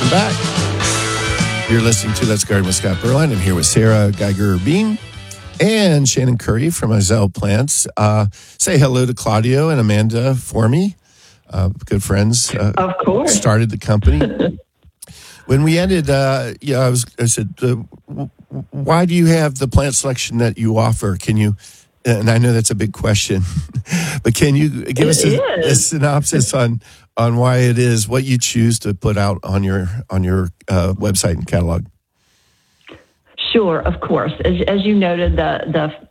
back. You're listening to Let's Garden with Scott Berline. I'm here with Sarah Geiger-Bean and Shannon Curry from Azell Plants. Say hello to Claudio and Amanda for me. Good friends. Of course. Started the company. When we ended, I said, why do you have the plant selection that you offer? Can you, and I know that's a big question, but can you give us a synopsis on why it is, what you choose to put out on your website and catalog? Sure, of course. As you noted, the